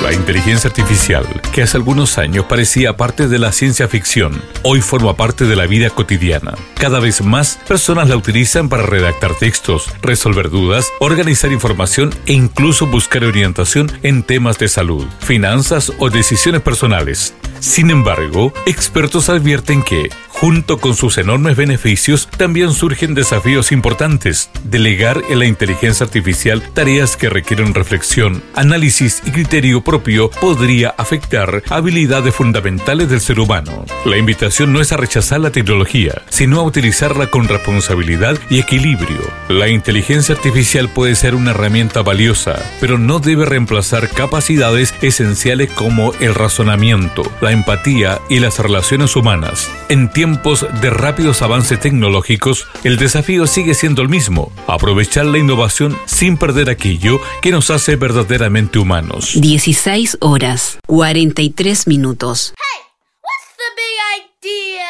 La inteligencia artificial, que hace algunos años parecía parte de la ciencia ficción, hoy forma parte de la vida cotidiana. Cada vez más personas la utilizan para redactar textos, resolver dudas, organizar información e incluso buscar orientación en temas de salud, finanzas o decisiones personales. Sin embargo, expertos advierten que, junto con sus enormes beneficios, también surgen desafíos importantes. Delegar en la inteligencia artificial tareas que requieren reflexión, análisis y criterio propio podría afectar habilidades fundamentales del ser humano. La invitación no es a rechazar la tecnología, sino a utilizarla con responsabilidad y equilibrio. La inteligencia artificial puede ser una herramienta valiosa, pero no debe reemplazar capacidades esenciales como el razonamiento, la empatía y las relaciones humanas. En tiempos de rápidos avances tecnológicos, el desafío sigue siendo el mismo: aprovechar la innovación sin perder aquello que nos hace verdaderamente humanos. 16 horas, 43 minutos.